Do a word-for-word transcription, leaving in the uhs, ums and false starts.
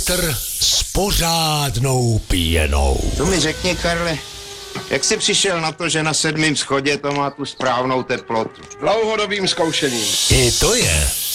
litr s pořádnou píjenou. To mi řekni, Karle, jak jsi přišel na to, že na sedmém schodě to má tu správnou teplotu? Dlouhodobým zkoušením. I to je